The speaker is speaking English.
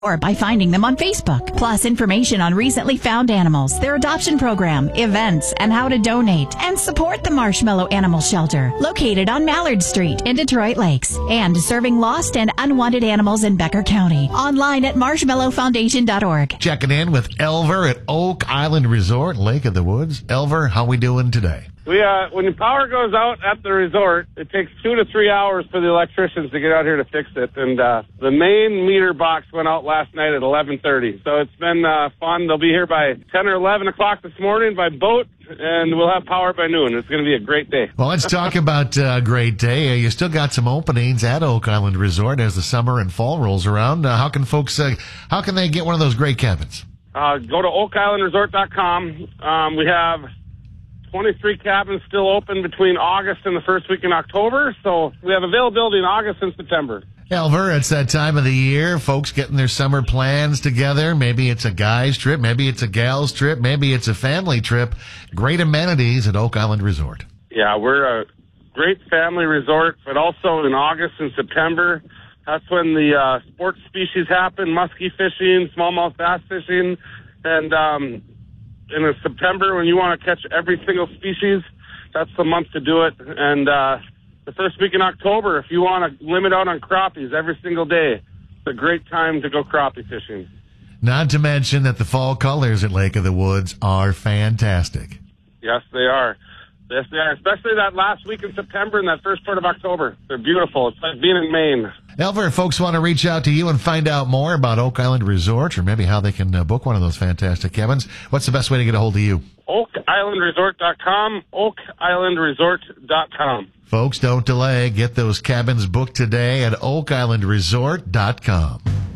or by finding them on Facebook. Plus information on recently found animals, their adoption program, events, and how to donate and support the Marshmallow Animal Shelter, located on Mallard Street in Detroit Lakes, and serving lost and unwanted animals in Becker County. Online at marshmallowfoundation.org. Checking in with Elver at Oak Island Resort, Lake of the Woods. Elver, how we doing today? When the power goes out at the resort, it takes 2 to 3 hours for the electricians to get out here to fix it. And the main meter box went out last night at 11:30. So it's been fun. They'll be here by 10 or 11 o'clock this morning by boat, and we'll have power by noon. It's going to be a great day. Well, let's talk about a great day. You still got some openings at Oak Island Resort as the summer and fall rolls around. How can folks, how can they get one of those great cabins? Go to oakislandresort.com. We have 23 cabins still open between August and the first week in October. So we have availability in August and September. Elver, it's that time of the year. Folks getting their summer plans together. Maybe it's a guy's trip. Maybe it's a gal's trip. Maybe it's a family trip. Great amenities at Oak Island Resort. Yeah, we're a great family resort, but also in August and September, that's when the sports species happen, muskie fishing, smallmouth bass fishing, and in September, when you want to catch every single species, that's the month to do it. And the first week in October, if you want to limit out on crappies every single day, it's a great time to go crappie fishing. Not to mention that the fall colors at Lake of the Woods are fantastic. Yes, they are. Yes, they are, especially that last week in September and that first part of October. They're beautiful. It's like being in Maine. Elver, if folks want to reach out to you and find out more about Oak Island Resort or maybe how they can book one of those fantastic cabins, what's the best way to get a hold of you? OakIslandResort.com, OakIslandResort.com. Folks, don't delay. Get those cabins booked today at OakIslandResort.com.